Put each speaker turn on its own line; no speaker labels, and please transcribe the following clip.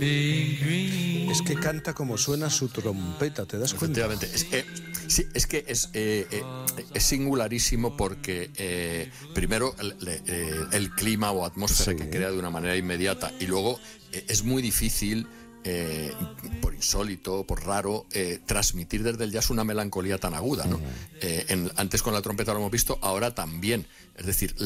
Es que canta como suena su trompeta, ¿te das cuenta?
Efectivamente. Sí, es que es singularísimo porque primero el clima o atmósfera que crea de una manera inmediata, y luego es muy difícil, por insólito, por raro, transmitir desde el jazz una melancolía tan aguda, ¿no? Antes con la trompeta lo hemos visto, ahora también. Es decir,